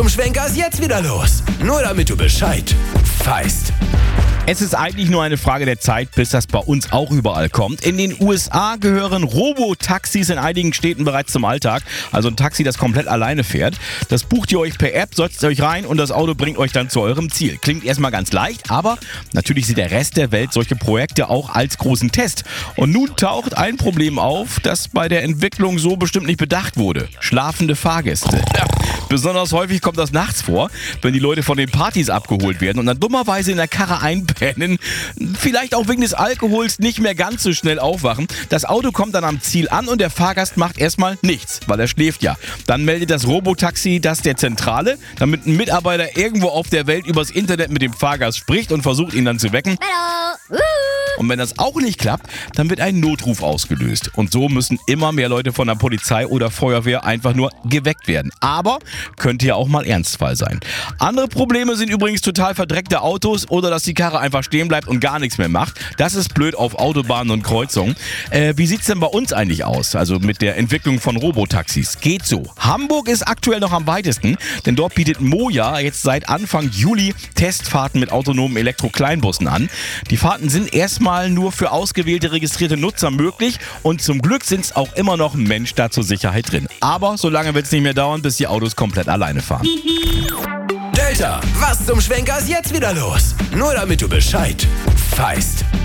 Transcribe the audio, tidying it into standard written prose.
Zum Schwenker ist jetzt wieder los. Nur damit du Bescheid weißt. Es ist eigentlich nur eine Frage der Zeit, bis das bei uns auch überall kommt. In den USA gehören Robotaxis in einigen Städten bereits zum Alltag. Also ein Taxi, das komplett alleine fährt. Das bucht ihr euch per App, setzt euch rein und das Auto bringt euch dann zu eurem Ziel. Klingt erstmal ganz leicht, aber natürlich sieht der Rest der Welt solche Projekte auch als großen Test. Und nun taucht ein Problem auf, das bei der Entwicklung so bestimmt nicht bedacht wurde. Schlafende Fahrgäste. Ja, besonders häufig kommt das nachts vor, wenn die Leute von den Partys abgeholt werden und dann dummerweise in der Karre einpennen, vielleicht auch wegen des Alkohols nicht mehr ganz so schnell aufwachen. Das Auto kommt dann am Ziel an und der Fahrgast macht erstmal nichts, weil er schläft ja. Dann meldet das Robotaxi das der Zentrale, damit ein Mitarbeiter irgendwo auf der Welt übers Internet mit dem Fahrgast spricht und versucht ihn dann zu wecken. Hallo. Und wenn das auch nicht klappt, dann wird ein Notruf ausgelöst. Und so müssen immer mehr Leute von der Polizei oder Feuerwehr einfach nur geweckt werden. Aber könnte ja auch mal Ernstfall sein. Andere Probleme sind übrigens total verdreckte Autos oder dass die Karre einfach stehen bleibt und gar nichts mehr macht. Das ist blöd auf Autobahnen und Kreuzungen. Wie sieht's denn bei uns eigentlich aus? Also mit der Entwicklung von Robotaxis. Geht so. Hamburg ist aktuell noch am weitesten, denn dort bietet Moja jetzt seit Anfang Juli Testfahrten mit autonomen Elektro-Kleinbussen an. Die Fahrten sind erstmal nur für ausgewählte registrierte Nutzer möglich und zum Glück sind es auch immer noch ein Mensch da zur Sicherheit drin. Aber so lange wird es nicht mehr dauern, bis die Autos komplett alleine fahren. Delta, was zum Schwenker ist jetzt wieder los? Nur damit du Bescheid weißt.